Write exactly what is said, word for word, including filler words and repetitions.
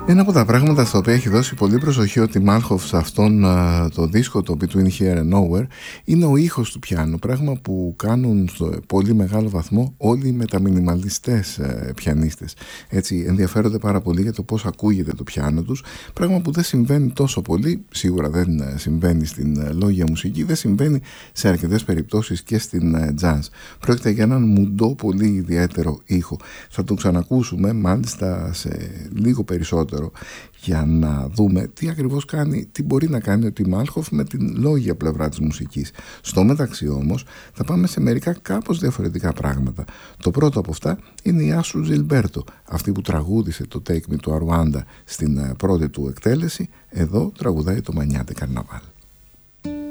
Ένα από τα πράγματα στα οποία έχει δώσει πολύ προσοχή ο Tim Malchoff σε αυτόν uh, το δίσκο, το Between Here and Nowhere, είναι ο ήχος του πιάνο, πράγμα που κάνουν στο πολύ μεγάλο βαθμό όλοι οι μεταμινιμαλιστές uh, πιανίστες. Έτσι ενδιαφέρονται πάρα πολύ για το πώς ακούγεται το πιάνο τους, πράγμα που δεν συμβαίνει τόσο πολύ, σίγουρα δεν uh, συμβαίνει στην uh, λόγια μουσική, δεν συμβαίνει σε αρκετές περιπτώσεις και στην uh, jazz. Πρόκειται για έναν μουντό πολύ ιδιαίτερο ήχο. Θα το ξανακούσουμε μάλιστα σε λίγο περισσότερο, για να δούμε τι ακριβώς κάνει, τι μπορεί να κάνει ο Tim Malchoff με την λόγια πλευρά της μουσικής. Στο μεταξύ όμως θα πάμε σε μερικά κάπως διαφορετικά πράγματα. Το πρώτο από αυτά είναι η Άσου Ζιλμπέρτο, αυτή που τραγούδισε το Take Me to Rwanda στην πρώτη του εκτέλεση. Εδώ τραγουδάει το Μανιάτε Καρναβάλ.